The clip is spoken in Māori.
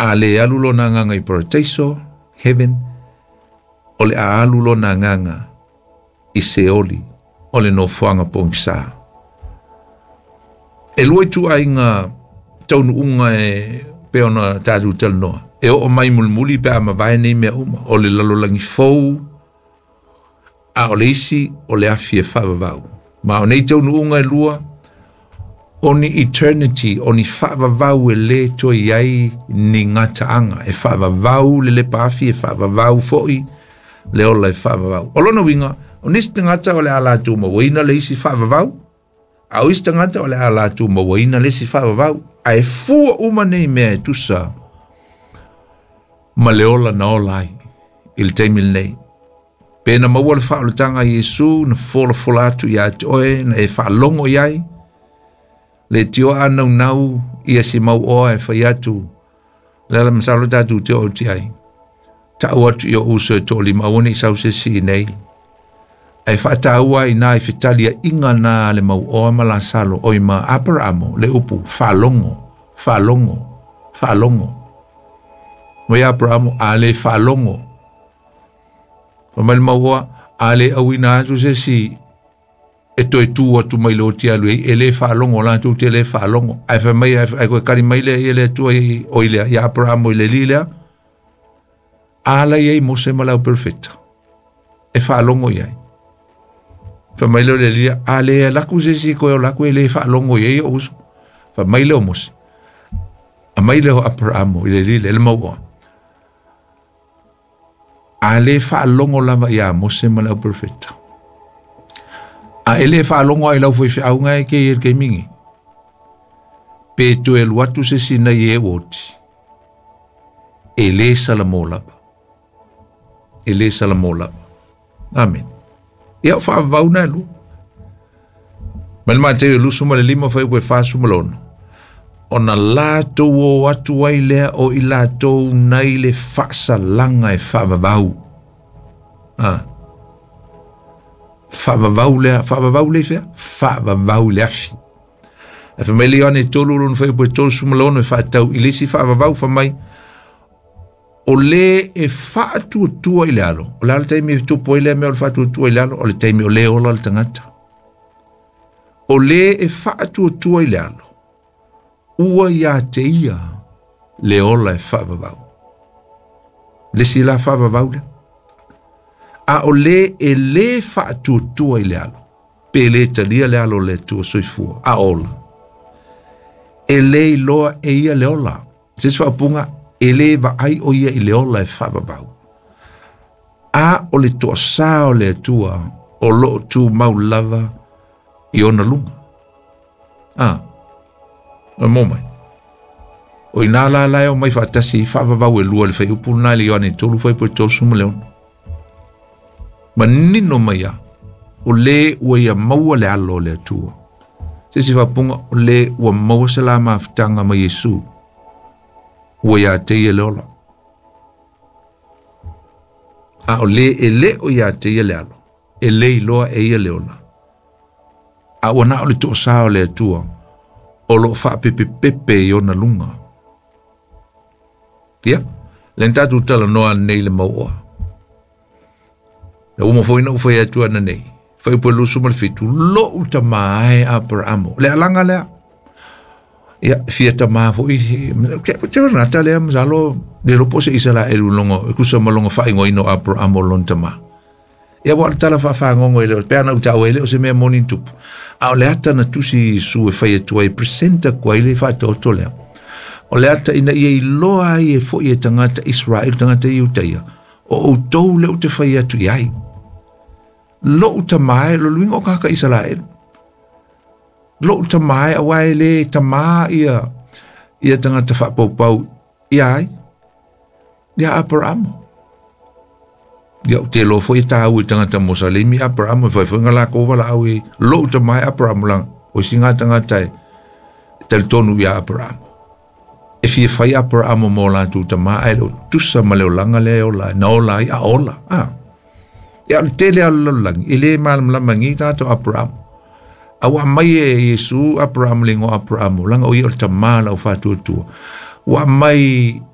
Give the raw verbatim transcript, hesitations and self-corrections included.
a le alu lo na nganga i paradiso, heaven, o le a alu lo na nganga i seoli, o le no fuanga pongsa. E lua tu ai ngā taunu unga e peona tātu talanoa. E o mai mulmuli pe a mawai nei mea uma, o le lalolangi fou, a o le isi, o le afi e whawawau. Ma o nei taunu unga e lua, o ni eternity, o ni whawawau e le toi iai ni ngataanga, e whawawau le le paafi, e whawawau foi, le ola e whawawau. O lona winga, o nisi ngata o le ala tu ma waina le isi whawawau, a o isi ngata o le ala tu ma waina le isi whawawau, a e fua uma nei mea e tusa, ma le ola na olai, il teimil nei. Pena maua le whaalatanga Yesu, na fola fola atu i atoe, na e whaalongo iai, le tio anau nau, ia si mau oa e whai atu, le ala masalo tatu teo o ti ai. Ta ua tu i o uso e tō li maone i sau se si nei. Ai whata ua i nā i whitalia inga nā le mau oa mala salo, o i ma Abramo, le upu, whaalongo, whaalongo, whaalongo. Mo i Abramo, a le whaalongo. O mai mau oa, a le au ina atu se si, e to e tu atu mai lo tia lui, e le whaalongo, la tu te le whaalongo. Ai wha mai, ai koe kari mai le, e le tu ai oilea, i Abramo i le lilea, ala iei mo se malau perfecta. E whaalongo iei. Wha mai leo le lilea, a le laku se si koe o laku e le whaalongo iei o uso. Wha mai leo mos. A mai leo Abramo i le lilea, le mau oa. A le whaalongo lava ia mo se malau perfecta. A ele whaalongo ai lau fwoi whiaunga e ke ir kei mingi. Pe tu e luatu se sina i e woti. E le salamo lava. E le salamo lava. Amen. Ia whaavau na lu. Mani maa te lu suma le lima whai koe wha suma lono. O na lātou o atu ai lea o i lātou nei le whasa langa e whaavau. Ah. Whaavau lea, whaavau lea whea? Whaavau lea fi. E whamai lea ane tolu lono whai koe tolu suma lono e whaatau i lesi whaavau whamai. O le e whaatua tua i le alo. O le ala taimi e tupo i lea mea o le whaatua tua i le alo. O le taimi o le ola le tangata. O le e whaatua tua i le alo. Ua ia te ia le ola e whaavavau. Le si la whaavavau le. A o le e le whaatua tua i le alo. Pe le talia le alo le tua soifua. A ola. E le i loa e ia le ola. Se se whaapunga e le va ai o ia i le ola e whaavavau. A o le toa sa o le tua o lo tu mau lava i ona lunga. Ah. O momai. O ina la la o mai fatasi whaavavau e lua le whai upuna le ione tolu whai po tolu suma leon. Ma nino mai a. O le ua ia maua le alo le atua. Se si whapunga o le ua maua se la maafitanga ma Yesu. Ua ia te ia le ola. A o le e le o ia te ia le alo. E le iloa e ia le ola. A wana o le toa sao le atua. O lo fa pepe pepe i ona lunga. Ia, len tatu tala noa nei le maua. Le uma foi na ufai atua na nei. Fai po lusu mal fitu, lo uta mai Abramo. Le alanga lea. Ia, fia ta maa foi, tera nata lea mzalo, le lopo se isala elu longo, kusa malongo fai ngoi no Abramo lon ta maa. Ia wala tala fa fa ngongo ele, pea na uta o ele o se mea moni tupu. A o le ata na tusi su e fai atua e presenta kwa ile fa toto lea. O le ata ina ia i loa i e fo i e tangata Israel, tangata i utaia. O o tou le ute fai atu iai. Lo uta mai, lo luinga o kaka Israel. Lo uta mai, a wai le tamaa ia, ia tangata fa pau pau iai. Ia Abramo. Ia te lo foi ta u tangata Mosalemi Abramo foi foi ngala ko wala au lo ta mai Abramo lang o singa tangata tel tonu ya Abramo e fi fai Abramo mo la tu ta mai lo tu sa maleo langa le ola no la ya ola ah ya te le lo lang ile mal la mangita to Abramo awa mai Yesu Abramo lingo Abramo lang o yo ta mala o fatu tu wa mai